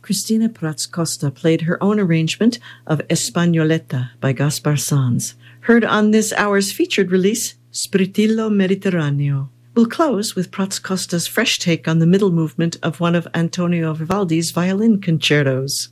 Cristina Prats Costa played her own arrangement of Espagnoletta by Gaspar Sanz, heard on this hour's featured release, Spritillo Mediterraneo. We'll close with Prats Costa's fresh take on the middle movement of one of Antonio Vivaldi's violin concertos.